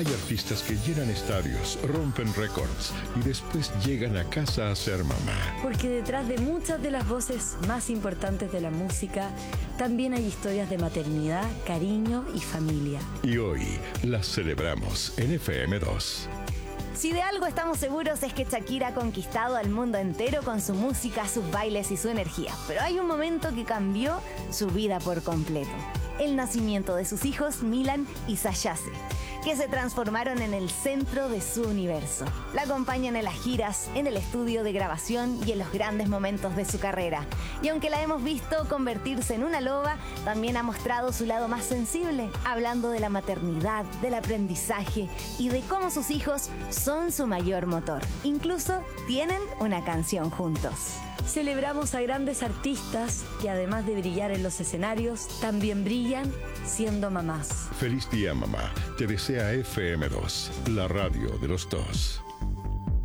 Hay artistas que llenan estadios, rompen récords y después llegan a casa a ser mamá. Porque detrás de muchas de las voces más importantes de la música, también hay historias de maternidad, cariño y familia. Y hoy las celebramos en FM2. Si de algo estamos seguros es que Shakira ha conquistado al mundo entero con su música, sus bailes y su energía. Pero hay un momento que cambió su vida por completo. El nacimiento de sus hijos Milan y Sayase, que se transformaron en el centro de su universo. La acompañan en las giras, en el estudio de grabación y en los grandes momentos de su carrera. Y aunque la hemos visto convertirse en una loba, también ha mostrado su lado más sensible, hablando de la maternidad, del aprendizaje y de cómo sus hijos son su mayor motor. Incluso tienen una canción juntos. Celebramos a grandes artistas que además de brillar en los escenarios, también brillan siendo mamás. Feliz día, mamá. Te desea FM2, la radio de los dos.